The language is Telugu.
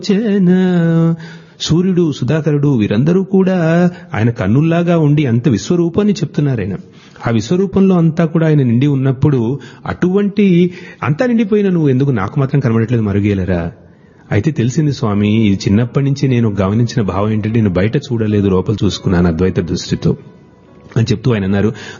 సూర్యుడు, సుధాకరుడు వీరందరూ కూడా ఆయన కన్నుల్లాగా ఉండి అంత విశ్వరూపాన్ని చెప్తున్నారు. ఆయన ఆ విశ్వరూపంలో అంతా కూడా ఆయన నిండి ఉన్నప్పుడు అటువంటి అంతా నిండిపోయిన నువ్వు ఎందుకు నాకు మాత్రం కనబడట్లేదు మరుగేలరా? అయితే తెలిసింది స్వామి, ఇది చిన్నప్పటి నుంచి నేను గమనించిన భావం ఏంటంటే నేను బయట చూడలేదు, లోపల చూసుకున్నాను అద్వైత దృష్టితో అని చెప్తూ ఆయన అన్నారు,